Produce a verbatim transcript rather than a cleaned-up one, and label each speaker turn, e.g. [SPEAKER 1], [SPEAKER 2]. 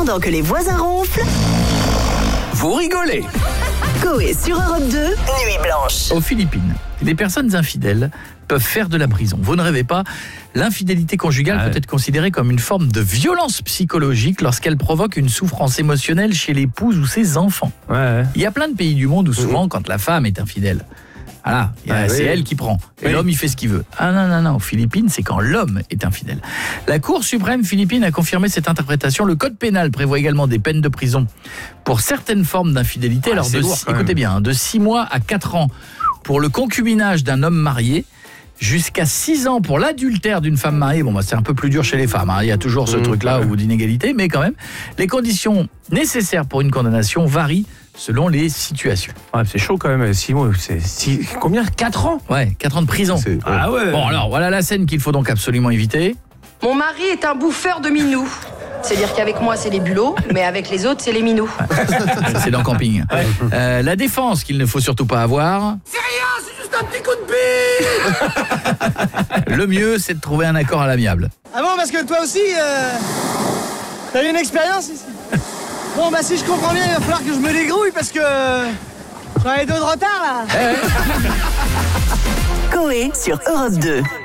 [SPEAKER 1] Pendant que les voisins ronflent,
[SPEAKER 2] vous rigolez.
[SPEAKER 1] Coé sur Europe deux, Nuit Blanche.
[SPEAKER 2] Aux Philippines, les personnes infidèles peuvent faire de la prison. Vous ne rêvez pas, l'infidélité conjugale ah ouais. peut être considérée comme une forme de violence psychologique lorsqu'elle provoque une souffrance émotionnelle chez l'épouse ou ses enfants.
[SPEAKER 3] Ouais, ouais.
[SPEAKER 2] Il y a plein de pays du monde où souvent, mmh. quand la femme est infidèle, voilà, ah, c'est oui. elle qui prend. Et oui. l'homme, il fait ce qu'il veut. Ah non, non, non. Aux Philippines, c'est quand l'homme est infidèle. La Cour suprême philippine a confirmé cette interprétation. Le code pénal prévoit également des peines de prison pour certaines formes d'infidélité. Ah, Alors, de, lourd, écoutez bien, de six mois à quatre ans pour le concubinage d'un homme marié, jusqu'à six ans pour l'adultère d'une femme mariée. Bon, bah, c'est un peu plus dur chez les femmes. Hein. Il y a toujours ce mmh, truc-là ouais. d'inégalité, mais quand même, les conditions nécessaires pour une condamnation varient selon les situations.
[SPEAKER 3] Ouais, c'est chaud quand même, six mois, c'est six, combien quatre ans?
[SPEAKER 2] Ouais, quatre ans de prison.
[SPEAKER 3] C'est, ah ouais.
[SPEAKER 2] Bon alors, voilà la scène qu'il faut donc absolument éviter.
[SPEAKER 4] Mon mari est un bouffeur de minous. C'est-à-dire qu'avec moi, c'est les bulots, mais avec les autres, c'est les minous.
[SPEAKER 2] C'est dans Camping. Ouais. Euh, la défense qu'il ne faut surtout pas avoir.
[SPEAKER 5] C'est rien, c'est juste un petit coup de bille.
[SPEAKER 2] Le mieux, c'est de trouver un accord à l'amiable.
[SPEAKER 6] Ah bon, parce que toi aussi, euh, t'as eu une expérience ici. Bon, bah si je comprends bien, il va falloir que je me dégrouille parce que j'en ai deux de retard là.
[SPEAKER 1] Coé sur Europe deux.